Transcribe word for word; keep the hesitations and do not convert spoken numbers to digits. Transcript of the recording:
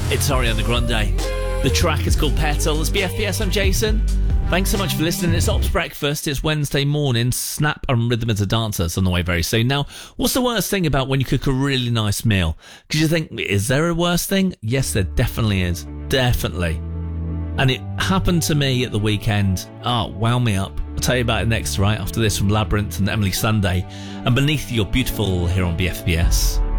It's Ariana Grande. The track is called Petal. It's B F B S, I'm Jason. Thanks so much for listening. It's Ops Breakfast. It's Wednesday morning. Snap and Rhythm as a Dancer. It's on the way very soon. Now, what's the worst thing about when you cook a really nice meal? Because you think, is there a worst thing? Yes, there definitely is. Definitely. And it happened to me at the weekend. Oh, wow me up. I'll tell you about it next, right? After this from Labyrinth and Emily Sunday. And Beneath You're Beautiful here on B F B S.